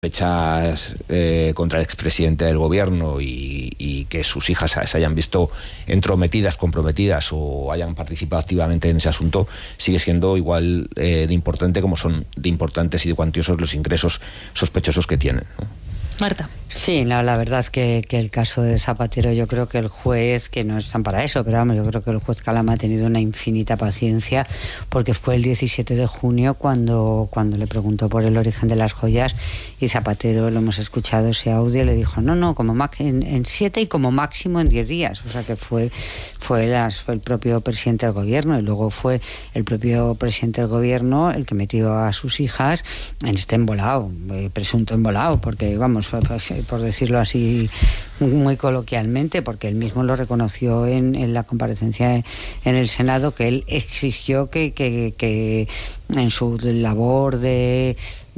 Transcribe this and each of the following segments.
sospechas contra el expresidente del gobierno y que sus hijas se hayan visto entrometidas, comprometidas o hayan participado activamente en ese asunto, sigue siendo igual de importante como son de importantes y de cuantiosos los ingresos sospechosos que tienen, ¿no? Marta. Sí, no, la verdad es que el caso de Zapatero, yo creo que el juez, que no están para eso, pero vamos, yo creo que el juez Calama ha tenido una infinita paciencia, porque fue el 17 de junio cuando le preguntó por el origen de las joyas, y Zapatero, lo hemos escuchado ese audio, le dijo no, como en 7 y como máximo en 10 días. O sea que fue el propio presidente del gobierno, y luego fue el propio presidente del gobierno el que metió a sus hijas en este embolado, presunto embolado, porque vamos, por decirlo así muy coloquialmente, porque él mismo lo reconoció en la comparecencia en el Senado, que él exigió que en su labor de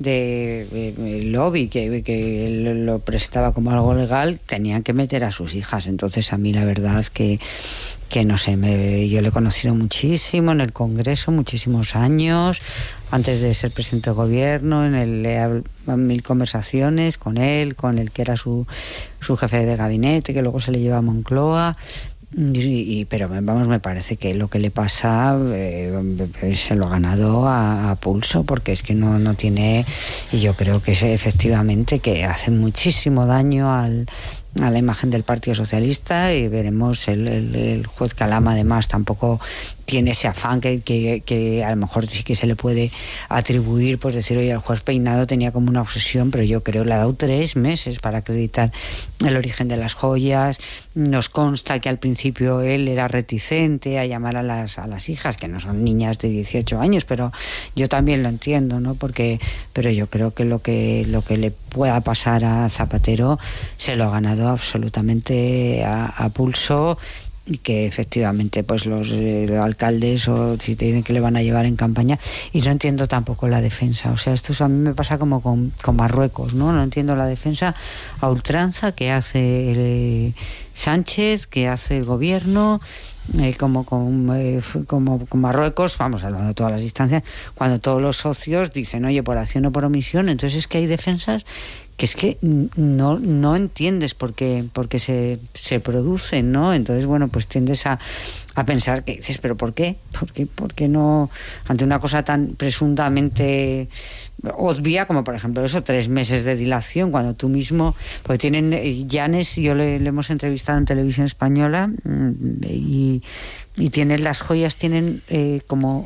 lobby, que él lo presentaba como algo legal, tenían que meter a sus hijas. Entonces a mí la verdad es que no sé, yo le he conocido muchísimo en el Congreso, muchísimos años, antes de ser presidente del gobierno, le mil conversaciones con él, con el que era su jefe de gabinete, que luego se le lleva a Moncloa. Pero vamos, me parece que lo que le pasa se lo ha ganado a pulso, porque es que no tiene, y yo creo que es efectivamente que hace muchísimo daño a la imagen del Partido Socialista, y veremos el juez Calama además tampoco tiene ese afán que a lo mejor sí que se le puede atribuir, pues decir, oye, el juez Peinado tenía como una obsesión, pero yo creo que le ha dado 3 meses para acreditar el origen de las joyas. Nos consta que al principio él era reticente a llamar a las hijas, que no son niñas de 18 años, pero yo también lo entiendo, ¿no? Pero yo creo que lo que le pueda pasar a Zapatero se lo ha ganado absolutamente a pulso, y que efectivamente pues los alcaldes, o si te dicen que le van a llevar en campaña, y no entiendo tampoco la defensa. O sea, esto a mí me pasa como con Marruecos, ¿no? No entiendo la defensa a ultranza que hace Sánchez, que hace el gobierno, como con Marruecos, vamos hablando de todas las instancias, cuando todos los socios dicen, oye, por acción o por omisión. Entonces es que hay defensas que es que no entiendes por qué se producen, ¿no? Entonces, bueno, pues tiendes a pensar que dices, ¿pero por qué? ¿Por qué no? Ante una cosa tan presuntamente obvia como, por ejemplo, 3 meses de dilación, cuando tú mismo, porque tienen Llanes, yo le hemos entrevistado en Televisión Española, y tienen las joyas, tienen como,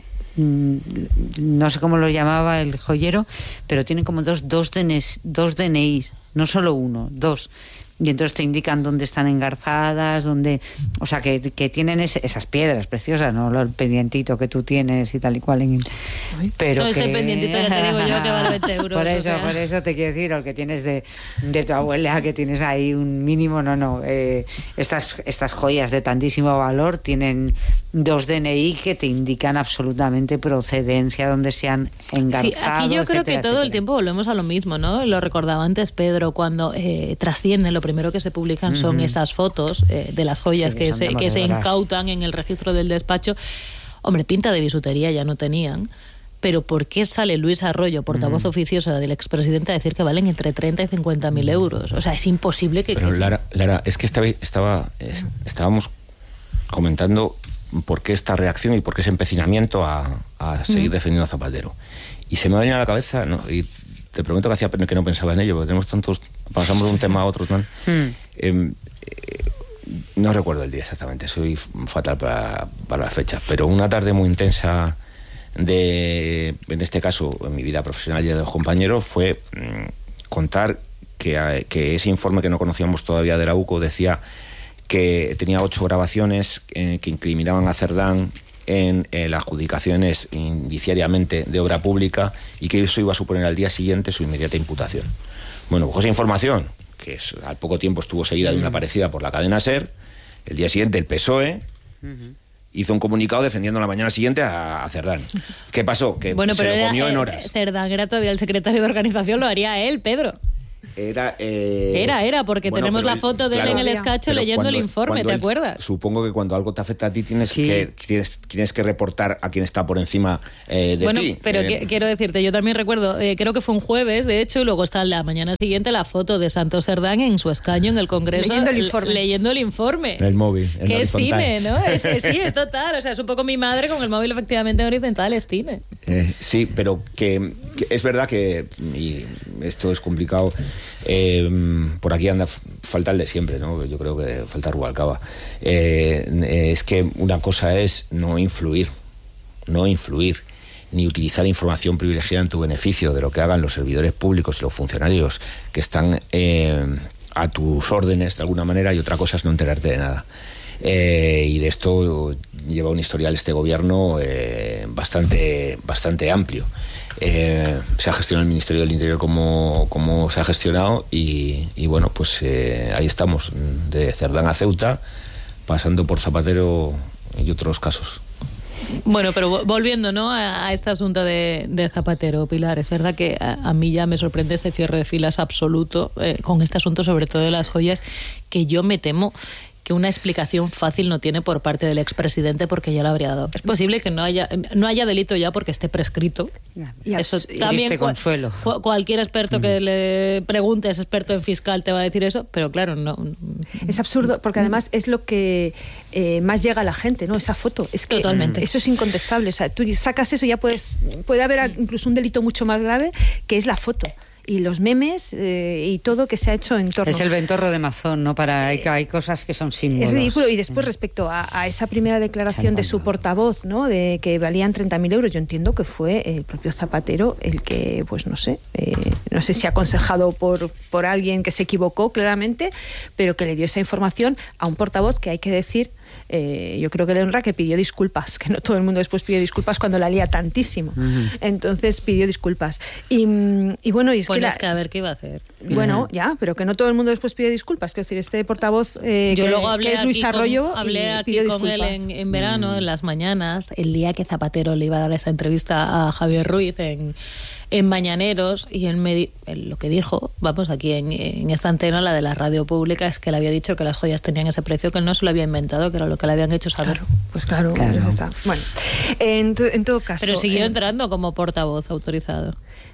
no sé cómo lo llamaba el joyero, pero tienen como dos DNIs, no solo uno, 2. Y entonces te indican dónde están engarzadas, o sea, que tienen esas piedras preciosas, no el pendientito que tú tienes y tal y cual. Pero no, este pendientito ya te digo yo que vale 20 euros. Por eso te quiero decir, o el que tienes de tu abuela, que tienes ahí un mínimo, estas joyas de tantísimo valor tienen 2 DNI que te indican absolutamente procedencia, donde se han engarzado. Sí, aquí yo creo que todo el tiempo volvemos a lo mismo, ¿no? Lo recordaba antes Pedro, cuando trascienden, lo primero que se publican son esas fotos de las joyas que se incautan en el registro del despacho. Hombre, pinta de bisutería ya no tenían, pero ¿por qué sale Luis Arroyo, portavoz oficioso del expresidente, a decir que valen entre 30 y 50.000 euros? O sea, es imposible que... Pero Lara, es que estábamos comentando por qué esta reacción y por qué ese empecinamiento a seguir defendiendo a Zapatero. Y se me ha venido a la cabeza, ¿no? Y te prometo que hacía que no pensaba en ello, porque tenemos tantos, pasamos de un tema a otro, ¿no? No recuerdo el día exactamente, soy fatal para las fechas, pero una tarde muy intensa en este caso, en mi vida profesional y de los compañeros, fue contar que ese informe que no conocíamos todavía de la UCO decía que tenía 8 grabaciones que incriminaban a Cerdán en las adjudicaciones indiciariamente de obra pública, y que eso iba a suponer al día siguiente su inmediata imputación. Bueno, pues esa información, que al poco tiempo estuvo seguida de una parecida por la cadena SER, el día siguiente el PSOE hizo un comunicado defendiendo la mañana siguiente a Cerdán. ¿Qué pasó? Que se lo comió en horas. Cerdán era todavía el secretario de organización, lo haría él, Pedro. Era, porque bueno, tenemos la foto de él en el despacho leyendo el informe, ¿te acuerdas? Supongo que cuando algo te afecta a ti tienes que reportar a quien está por encima de ti. Bueno, pero quiero decirte, yo también recuerdo, creo que fue un jueves, de hecho, y luego está la mañana siguiente la foto de Santos Cerdán en su escaño en el Congreso leyendo el informe. En el móvil. Que es cine, ¿no? Sí, es total. O sea, es un poco mi madre con el móvil efectivamente horizontal, es cine. Sí, pero que es verdad que, y esto es complicado, por aquí anda falta el de siempre, ¿no? Yo creo que falta Rubalcaba. Es que una cosa es no influir, ni utilizar información privilegiada en tu beneficio de lo que hagan los servidores públicos y los funcionarios que están a tus órdenes de alguna manera, y otra cosa es no enterarte de nada. Y de esto lleva un historial este gobierno bastante amplio. Se ha gestionado el Ministerio del Interior como se ha gestionado y bueno, pues ahí estamos, de Cerdán a Ceuta, pasando por Zapatero y otros casos. Bueno, pero volviendo, ¿no?, a este asunto de Zapatero, Pilar, es verdad que a mí ya me sorprende ese cierre de filas absoluto con este asunto, sobre todo de las joyas, que yo me temo que una explicación fácil no tiene por parte del expresidente, porque ya lo habría dado. Es posible que no haya delito ya porque esté prescrito. Y eso también consuelo. Cualquier experto que le preguntes, experto en fiscal, te va a decir eso, pero claro, no. Es absurdo, porque además es lo que más llega a la gente, ¿no? Esa foto. Es que totalmente. Eso es incontestable. O sea, tú sacas eso, ya puede haber incluso un delito mucho más grave, que es la foto. Y los memes y todo que se ha hecho en torno. Es el ventorro de Mazón, ¿no? Hay cosas que son símbolos. Es ridículo. Y después, respecto a esa primera declaración de su portavoz, ¿no?, de que valían 30.000 euros, yo entiendo que fue el propio Zapatero el que, pues no sé si aconsejado por alguien que se equivocó claramente, pero que le dio esa información a un portavoz que, hay que decir, yo creo que le honra, que pidió disculpas, que no todo el mundo después pide disculpas cuando la lía tantísimo. Entonces pidió disculpas y bueno, y es que a ver qué iba a hacer. Bueno, ya, pero que no todo el mundo después pide disculpas. Quiero decir, este portavoz yo luego hablé, que es Luis Arroyo, hablé aquí con él en verano, en las mañanas, el día que Zapatero le iba a dar esa entrevista a Javier Ruiz en Mañaneros, y él lo que dijo, vamos, aquí en esta antena, la de la radio pública, es que le había dicho que las joyas tenían ese precio, que él no se lo había inventado, que era lo que le habían hecho saber. Claro. Pues está. Bueno, en todo caso... Pero siguió entrando como portavoz autorizado.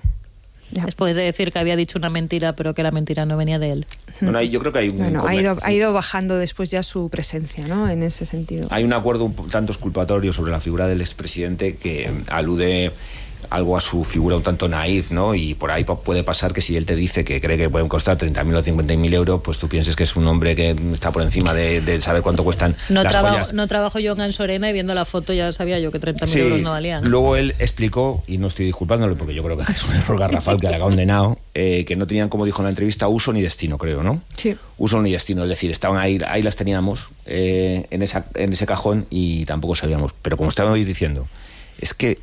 Ya. Después de decir que había dicho una mentira, pero que la mentira no venía de él. Bueno, yo creo que hay ha ido bajando después ya su presencia, ¿no?, en ese sentido. Hay un acuerdo un tanto exculpatorio sobre la figura del expresidente que alude algo a su figura un tanto naif, ¿no? Y por ahí puede pasar que si él te dice que cree que pueden costar 30.000 o 50.000 euros, pues tú pienses que es un hombre que está por encima de saber cuánto cuestan las joyas. No trabajo yo en Ansorena y viendo la foto ya sabía yo que 30.000 euros no valían. Luego él explicó, y no estoy disculpándole porque yo creo que es un error garrafal que le ha condenado, que no tenían, como dijo en la entrevista, uso ni destino, creo, ¿no? Sí. Uso ni destino, es decir, estaban ahí las teníamos en ese cajón y tampoco sabíamos. Pero como estábamos diciendo, es que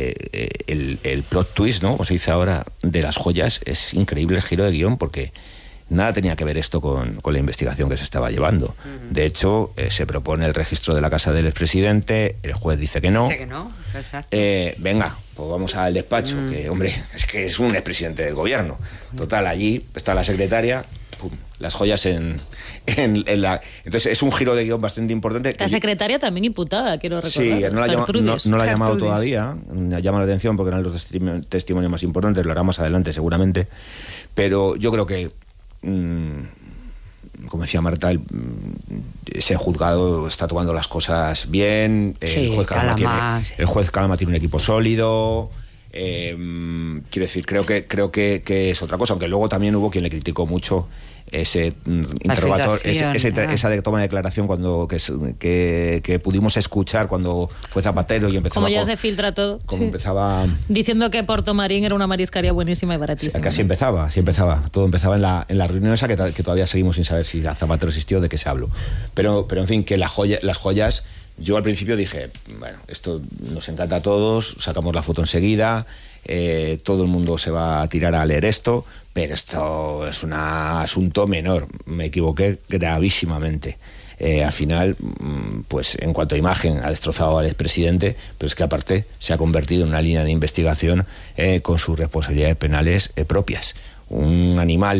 el plot twist, ¿no?, como se dice ahora, de las joyas, es increíble el giro de guión, porque nada tenía que ver esto con la investigación que se estaba llevando. De hecho, se propone el registro de la casa del expresidente, el juez dice que no. Dice que no, exacto. Venga, pues vamos al despacho, que hombre, es que es un expresidente del gobierno. Total, allí está la secretaria, pum, las joyas en la... Entonces es un giro de guión bastante importante. La secretaria también imputada, quiero recordar. Sí, no la ha llamado todavía, llama la atención porque eran los testimonios más importantes, lo hará más adelante seguramente, pero yo creo que, como decía Marta, ese juzgado está tomando las cosas bien, el juez Calama tiene un equipo sólido. Quiero decir, creo que es otra cosa, aunque luego también hubo quien le criticó mucho ese interrogatorio, esa toma de declaración que pudimos escuchar cuando fue Zapatero y empezaba. Como ya se filtra todo. Empezaba diciendo que Puerto Marín era una mariscaría buenísima y baratísima. Casi empezaba. Todo empezaba en la reunión esa que todavía seguimos sin saber si Zapatero existió, de qué se habló. Pero en fin, que las joyas. Yo al principio dije, bueno, esto nos encanta a todos, sacamos la foto enseguida, todo el mundo se va a tirar a leer esto, pero esto es un asunto menor. Me equivoqué gravísimamente. Al final, pues en cuanto a imagen, ha destrozado al expresidente, pero es que aparte se ha convertido en una línea de investigación con sus responsabilidades penales propias. Un animal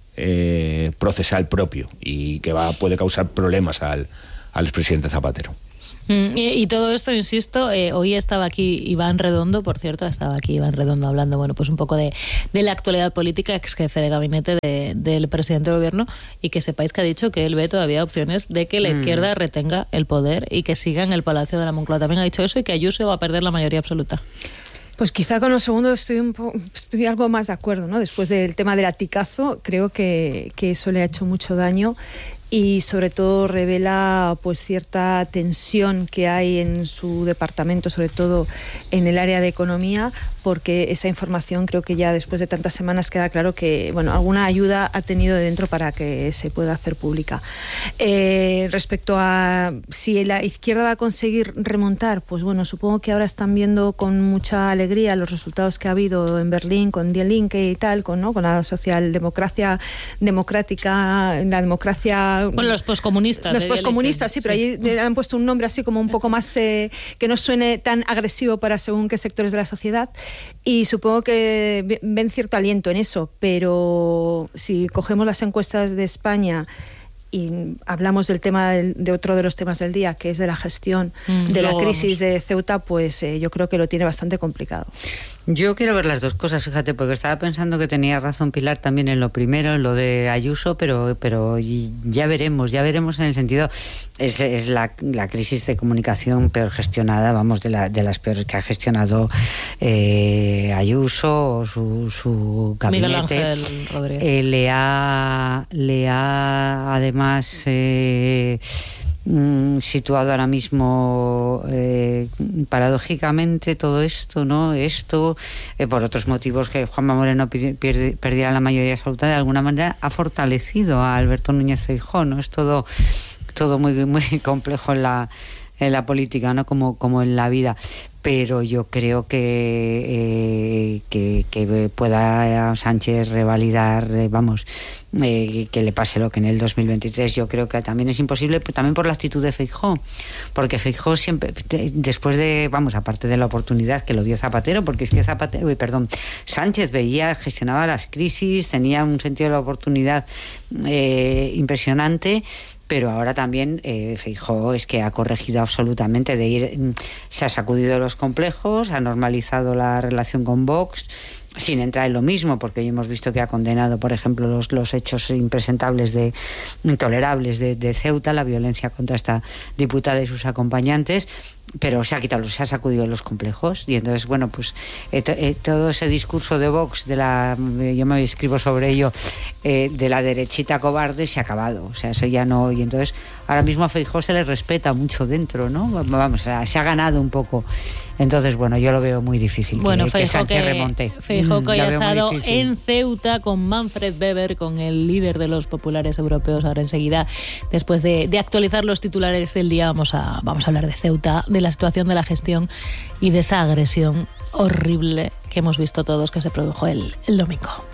procesal propio y que puede causar problemas al expresidente Zapatero. Y todo esto, insisto, hoy estaba aquí Iván Redondo, por cierto, hablando, bueno, pues un poco de la actualidad política, ex jefe de gabinete del presidente del gobierno, y que sepáis que ha dicho que él ve todavía opciones de que la izquierda retenga el poder y que siga en el Palacio de la Moncloa. También ha dicho eso y que Ayuso va a perder la mayoría absoluta. Pues quizá con lo segundo estoy algo más de acuerdo, ¿no? Después del tema del aticazo, creo que eso le ha hecho mucho daño. Y sobre todo revela pues cierta tensión que hay en su departamento, sobre todo en el área de economía, porque esa información creo que ya después de tantas semanas queda claro que bueno, alguna ayuda ha tenido de dentro para que se pueda hacer pública. Respecto a si la izquierda va a conseguir remontar, pues bueno, supongo que ahora están viendo con mucha alegría los resultados que ha habido en Berlín con Die Linke y tal, con la socialdemocracia democrática, la democracia. Bueno, los poscomunistas. Los poscomunistas, sí, pero allí le han puesto un nombre así como un poco más que no suene tan agresivo para según qué sectores de la sociedad. Y supongo que ven cierto aliento en eso, pero si cogemos las encuestas de España y hablamos del tema de otro de los temas del día, que es de la gestión de la crisis de Ceuta, pues yo creo que lo tiene bastante complicado. Yo quiero ver las dos cosas, fíjate, porque estaba pensando que tenía razón Pilar también en lo primero, en lo de Ayuso, pero ya veremos en el sentido, es la crisis de comunicación peor gestionada, vamos, de las peores que ha gestionado Ayuso o su gabinete. Miguel Ángel Rodríguez. Le ha además situado ahora mismo paradójicamente todo esto, ¿no? Por otros motivos que Juanma Moreno perdiera la mayoría absoluta, de alguna manera ha fortalecido a Alberto Núñez Feijóo, ¿no? Es todo muy, muy complejo en la política, ¿no? Como en la vida. Pero yo creo que pueda Sánchez revalidar, que le pase lo que en el 2023, yo creo que también es imposible, pero también por la actitud de Feijóo, porque Feijóo siempre, después de, aparte de la oportunidad que lo vio Zapatero, porque es que Sánchez gestionaba las crisis, tenía un sentido de la oportunidad impresionante. Pero ahora también Feijóo es que ha corregido absolutamente se ha sacudido los complejos, ha normalizado la relación con Vox, sin entrar en lo mismo, porque hoy hemos visto que ha condenado, por ejemplo, los hechos impresentables intolerables de Ceuta, la violencia contra esta diputada y sus acompañantes, pero se ha sacudido los complejos. Y entonces, bueno, pues todo ese discurso de Vox, yo me escribo sobre ello, de la derechita cobarde, se ha acabado. O sea, eso ya no. Y entonces, ahora mismo a Feijóo se le respeta mucho dentro, ¿no? Se ha ganado un poco. Entonces, bueno, yo lo veo muy difícil que Sánchez remonte. Feijóo que haya estado en Ceuta con Manfred Weber, con el líder de los populares europeos. Ahora enseguida, después de actualizar los titulares del día, vamos a hablar de Ceuta, de la situación de la gestión y de esa agresión horrible que hemos visto todos que se produjo el domingo.